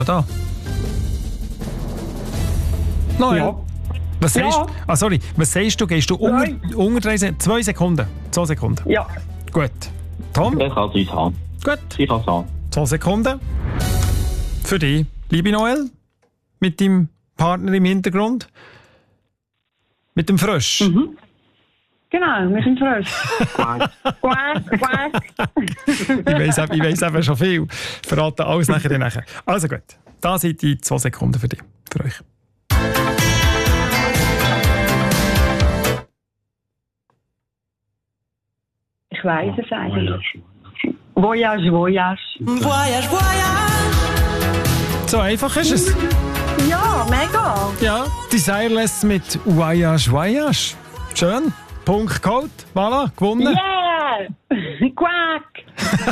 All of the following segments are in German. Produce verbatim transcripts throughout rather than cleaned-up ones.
Da. Noel. Ja. Was Ja. sagst du? Ah, sorry. Was sagst du? Gehst du unter, unter drei Se- zwei Sekunden? Zwei Sekunden. Ja. Gut. Tom? Ich kann es haben. Gut. Ich kann es haben. Zwei Sekunden. Für dich, liebe Noel. Mit deinem Partner im Hintergrund. Mit dem Frösch. Mhm. Genau, wir sind frisch. Quack, quack. Ich weiss, ich weiss eben schon viel. Verrate alles nachher. nachher. Also gut. Da sind die zwei Sekunden für dich. Für euch. Ich weiss es eigentlich. Voyage, voyage. Voyage, voyage. So einfach ist es. Ja, mega. Ja, Desireless mit Voyage, Voyage. Schön. Punkt geholt. Voilà, gewonnen. Yeah! Quack!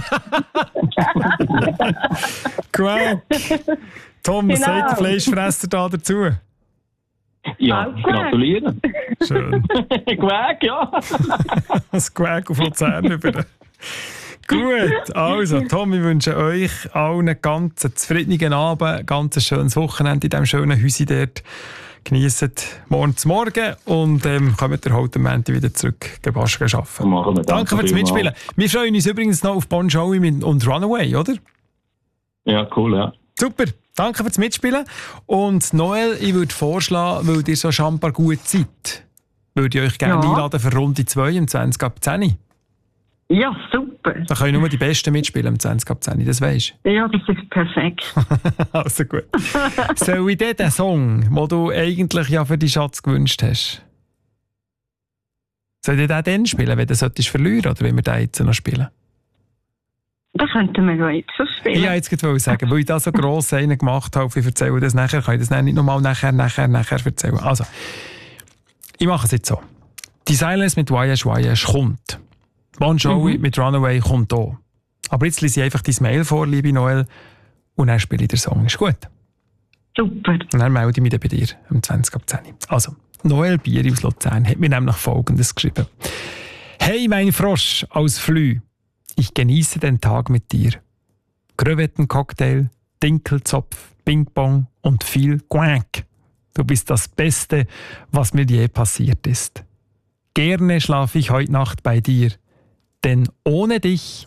Quack. Tom, was Genau. sagt der Fleischfresser da dazu? Ja, Auch gratuliere. Schön. Quack, ja. Das Quack auf Luzern über. Gut, also Tom, ich wünsche euch allen einen ganz zufriedenen Abend, ganz ein schönes Wochenende in diesem schönen Häuschen dort. Genießt morgen zu Morgen und ähm, kommt ihr heute am Montag wieder zurück gewaschen arbeiten. Machen wir. Danke fürs Mitspielen. Wir freuen uns übrigens noch auf Bon Jovi und Runaway, oder? Ja, cool, ja. Super, danke fürs Mitspielen. Und Noel, ich würde vorschlagen, weil ihr so schambar gut seid, würde ich euch gerne Ja. einladen für Runde zwei im zwanzig ab zehn. Ja, super. Da können nur die Besten mitspielen im zwanzig ab zehn, das weisst du. Ja, das ist perfekt. Also gut. Soll ich dir den Song, den du eigentlich ja für die Schatz gewünscht hast, soll ich den dann spielen, wenn du solltest verlieren oder wenn wir den jetzt noch spielen? Das könnten wir ja jetzt so spielen. Ich wollte jetzt gerade sagen, weil ich da so gross einen gemacht habe, ich erzähle das nachher, kann ich das nicht nochmal nachher, nachher, nachher erzählen. Also, ich mache es jetzt so. Desireless mit Voyage, Voyage kommt. Bon Jovi mhm. mit Runaway kommt auch. Aber jetzt lese ich einfach dein Mail vor, liebe Noel, und dann spiele ich den Song. Ist gut? Super. Und dann melde ich mich dann bei dir um zwanzig ab zehn. Also, Noel Bieri aus Luzern hat mir nämlich Folgendes geschrieben. Hey, mein Frosch aus Flü, ich genieße den Tag mit dir. Krevettencocktail, Dinkelzopf, Ping-Pong und viel Quack. Du bist das Beste, was mir je passiert ist. Gerne schlafe ich heute Nacht bei dir, denn ohne dich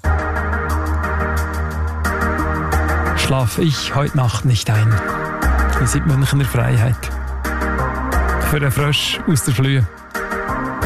schlafe ich heute Nacht nicht ein. Wir sind Münchner Freiheit. Für den Frosch aus der Flühe.